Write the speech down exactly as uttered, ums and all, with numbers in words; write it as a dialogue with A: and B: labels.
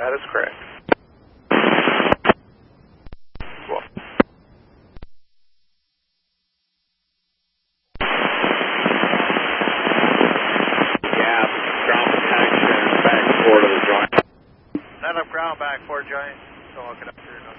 A: That is correct. Well. Yeah, ground protection, back forward of the joint.
B: Set up ground back forward joint. Don't look it up here.